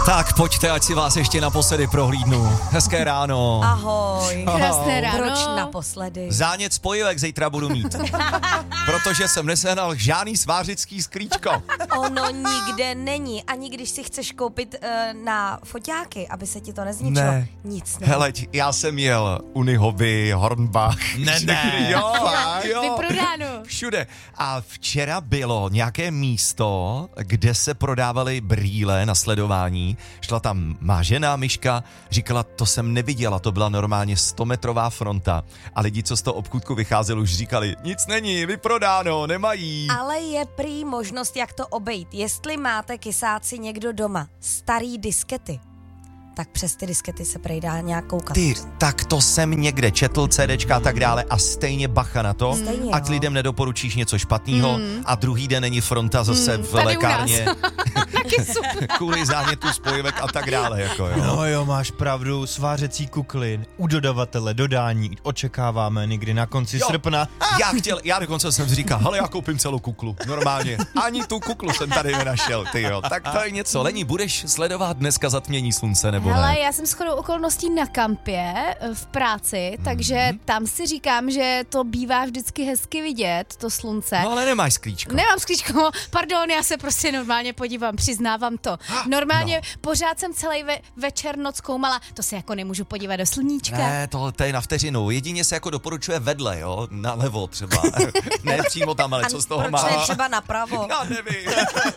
Tak pojďte, ať si vás ještě naposledy prohlídnu. Hezké ráno. Ahoj. Krásné ráno. Proč naposledy? Zánět spojivek zítra budu mít. Protože jsem nesehnal žádný svářický sklíčko. Ono nikde není. Ani když si chceš koupit na foťáky, aby se ti to nezničilo. Ne. Nic není. Hele, já jsem jel Unihoby, Hornbach. Ne. Jo. Vyprodáno. Všude. A včera bylo nějaké místo, kde se prodávaly brýle na sledování. Šla tam má žena, Myška, říkala, to jsem neviděla, to byla normálně 100metrová fronta. A lidi, co z toho obchůdku vycházeli, už říkali, nic není, vyprodáno, nemají. Ale je prý možnost, jak to obejít. Jestli máte kysáci někdo doma, starý diskety, tak přes ty diskety se prej dá nějak koukat. Ty, tak to jsem někde četl, CDčka a tak dále a stejně bacha na to, Stejně, ať jo. lidem nedoporučíš něco špatného a druhý den není fronta zase v tady u lékárně Taky super. kvůli zánětu spojivek a tak dále. Jako, jo. No jo, máš pravdu, svářecí kukly, u dodavatele, dodání, očekáváme někdy na konci srpna. Já dokonce jsem si říkal, hele, já koupím celou kuklu, normálně. Ani tu kuklu jsem tady nenašel, ty jo. Tak to je něco. Leni, budeš sledovat dneska zatmění slunce, nebo Hele, ne? já jsem shodou okolností na kampě v práci, takže tam si říkám, že to bývá vždycky hezky vidět, to slunce. No ale nemáš sklíčko. Nemám sklíčko, pardon, já se prostě normálně podívám, přiznávám to. Normálně pořád jsem celý večer noc koumala, to se jako nemůžu podívat do sluníčka. Ne, to je na vteřinu. Jedině se jako doporučuje vedle, jo, nalevo třeba. Ne přímo tam, ale co z toho Proč ne máš? třeba napravo? Já nevím.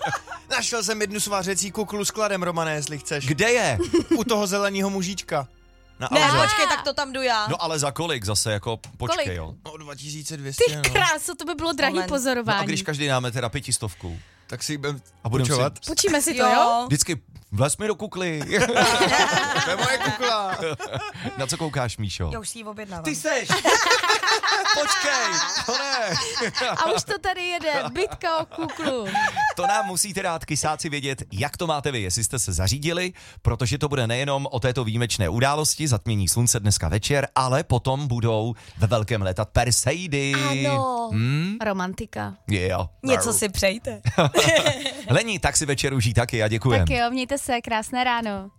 Našel jsem jednu svářecí kuklu s kladem, Romane, jestli chceš. Kde je? U toho zeleného mužíčka. Na Ne, Alze. počkej, tak to tam jdu já. No ale za kolik zase, jako počkej, Kolik? jo. O 2200, Ty no. kráso, to by bylo drahý Moment. pozorování. No a když každý dáme teda 500, Tak si budeme a budeme půjčovat. Počíme si to, jo? vždycky vlez mi do kukly. To je moje kukla. Na co koukáš, Míšo? Já už si ji objednávám. Ty seš. Počkej, to ne. A už to tady jede, bitka o kuklu. To nám musíte dát kysáci vědět, jak to máte vy, jestli jste se zařídili, protože to bude nejenom o této výjimečné události, zatmění slunce dneska večer, ale potom budou ve velkém letat Perseidy. Ano. Romantika. Jo. Něco si přejte. Leni, tak si večer užij taky a děkujem. Tak jo, mějte se, krásné ráno.